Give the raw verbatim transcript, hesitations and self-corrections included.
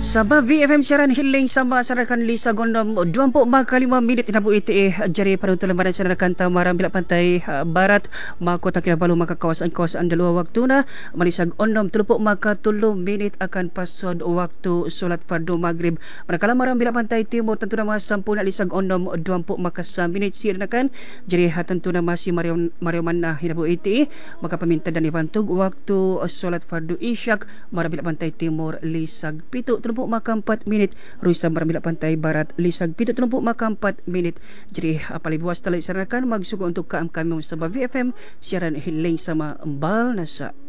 Sabah V F M siaran hiling sama sarakan Lisa Gondom dua puluh empat lima minit inabu ite jari panuntun lembaran sarakan Tamaram Bila Pantai Barat Makota Kinabalu maka kawasan-kawasan dalua waktu na Manisag Ondom telupuk maka tulu minit akan pasod waktu solat fardu maghrib manakala Maram Bila Pantai Timur tentu nama sampuna Lisag Ondom dua puluh maka sa minit sirnakan jari tentu nama si Mario Mario Manna inabu ite maka peminta dan ibantug waktu solat fardu isyak Maram Bila Pantai Timur Lisag Pitu Tenumpuk maka empat minit Ruisa Maram Bila Pantai Barat Lisag Pitu Tenumpuk maka empat minit. Jadi apalagi buas talay sarakan magsugo untuk kaam kami sa V F M siaran hiling sama embal nasa